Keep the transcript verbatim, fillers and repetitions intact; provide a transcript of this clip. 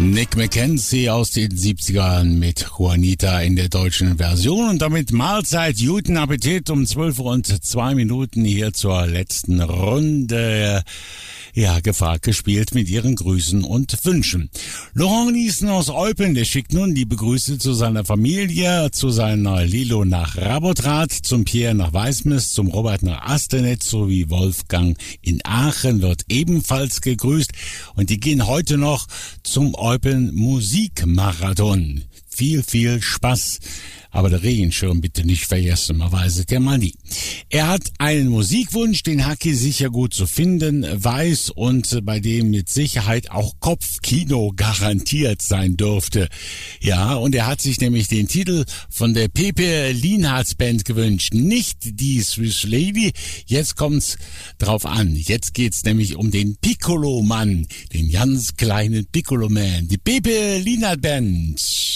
Nick Mackenzie aus den siebzigern mit Juanita in der deutschen Version und damit Mahlzeit, guten Appetit um zwölf Uhr und zwei Minuten hier zur letzten Runde. Ja, gefragt, gespielt mit ihren Grüßen und Wünschen. Laurent Niesen aus Eupen, der schickt nun liebe Grüße zu seiner Familie, zu seiner Lilo nach Rabotrath, zum Pierre nach Weißmis, zum Robert nach Asternet sowie Wolfgang in Aachen wird ebenfalls gegrüßt und die gehen heute noch zum Eupen Musikmarathon. Viel, viel Spaß. Aber der Regenschirm bitte nicht vergessen, man weiß es ja mal nie. Er hat einen Musikwunsch, den Haki sicher gut zu finden weiß und bei dem mit Sicherheit auch Kopfkino garantiert sein dürfte. Ja, und er hat sich nämlich den Titel von der Pepe Lienhardt Band gewünscht. Nicht die Swiss Lady, jetzt kommt's drauf an. Jetzt geht's nämlich um den Piccolo-Mann, den ganz kleinen Piccolo-Man, die Pepe Lienhardt Band.